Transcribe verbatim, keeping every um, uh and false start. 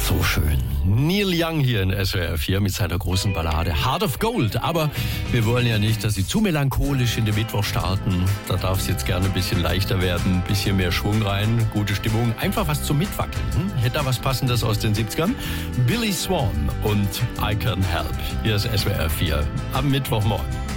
So schön. Neil Young hier in S W R vier mit seiner großen Ballade Heart of Gold. Aber wir wollen ja nicht, dass Sie zu melancholisch in den Mittwoch starten. Da darf es jetzt gerne ein bisschen leichter werden, ein bisschen mehr Schwung rein, gute Stimmung. Einfach was zum Mitwackeln. Hm? Hätte da was Passendes aus den siebzigern? Billy Swan und I Can't Help. Hier ist S W R vier am Mittwochmorgen.